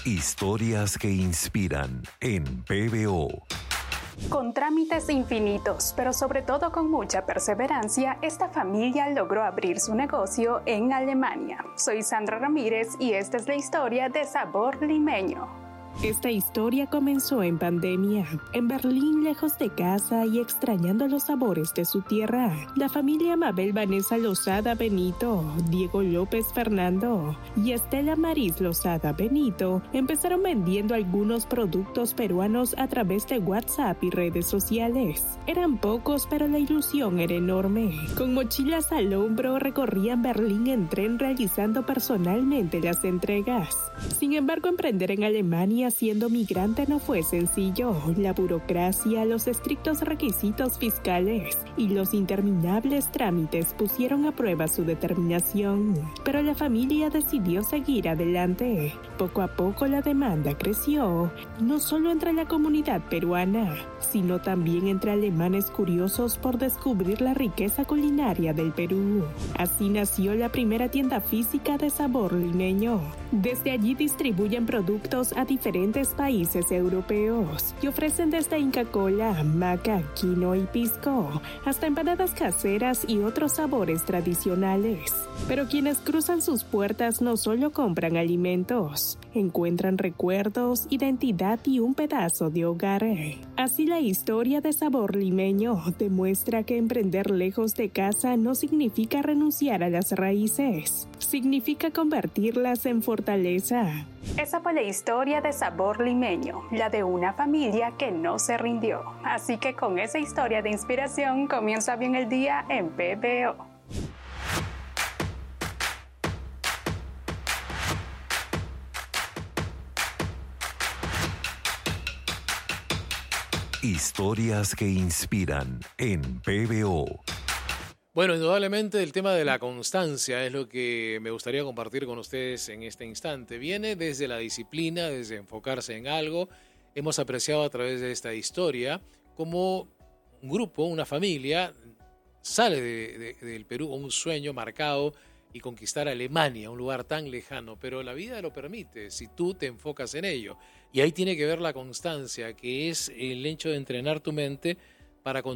Historias que inspiran en PBO. Con trámites infinitos, pero sobre todo con mucha perseverancia, esta familia logró abrir su negocio en Alemania. Soy Sandra Ramírez y esta es la historia de Sabor Limeño. Esta historia comenzó en pandemia. En Berlín, lejos de casa y extrañando los sabores de su tierra, la familia Mabel Vanessa Lozada Benito, Diego López Fernando y Estela Maris Lozada Benito empezaron vendiendo algunos productos peruanos a través de WhatsApp y redes sociales. Eran pocos, pero la ilusión era enorme. Con mochilas al hombro, recorrían Berlín en tren realizando personalmente las entregas. Sin embargo, emprender en Alemania siendo migrante no fue sencillo. La burocracia, los estrictos requisitos fiscales y los interminables trámites pusieron a prueba su determinación. Pero la familia decidió seguir adelante. Poco a poco la demanda creció, no solo entre la comunidad peruana, sino también entre alemanes curiosos por descubrir la riqueza culinaria del Perú. Así nació la primera tienda física de Sabor Limeño. Desde allí distribuyen productos a diferentes países europeos y ofrecen desde Inca Kola, maca, quinoa y pisco, hasta empanadas caseras y otros sabores tradicionales. Pero quienes cruzan sus puertas no solo compran alimentos, encuentran recuerdos, identidad y un pedazo de hogar. Así la historia de Sabor Limeño demuestra que emprender lejos de casa no significa renunciar a las raíces, significa convertirlas en fortaleza. Esa fue la historia de Sabor Limeño, la de una familia que no se rindió. Así que con esa historia de inspiración comienza bien el día en PBO. Historias que inspiran en PBO. Bueno, indudablemente el tema de la constancia es lo que me gustaría compartir con ustedes en este instante. Viene desde la disciplina, desde enfocarse en algo. Hemos apreciado a través de esta historia cómo un grupo, una familia, sale del Perú con un sueño marcado y conquistar Alemania, un lugar tan lejano. Pero la vida lo permite si tú te enfocas en ello. Y ahí tiene que ver la constancia, que es el hecho de entrenar tu mente para